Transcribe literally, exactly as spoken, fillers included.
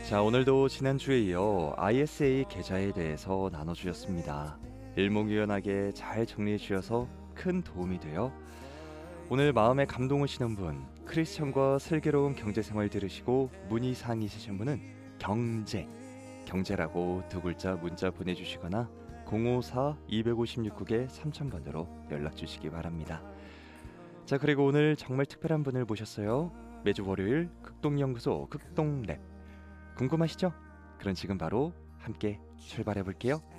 자, 오늘도 지난주에 이어 아이에스에이 계좌에 대해서 나눠주셨습니다. 일목요연하게 잘 정리해 주셔서 큰 도움이 돼요. 오늘 마음에 감동 오시는 분, 크리스천과 슬기로운 경제생활 들으시고 문의사항 있으신 분은 경제, 경제라고 두 글자 문자 보내주시거나 공오사 이오육 국에 삼천 번으로 연락 주시기 바랍니다. 자, 그리고 오늘 정말 특별한 분을 모셨어요. 매주 월요일 극동연구소 극동랩. 궁금하시죠? 그럼 지금 바로 함께 출발해 볼게요.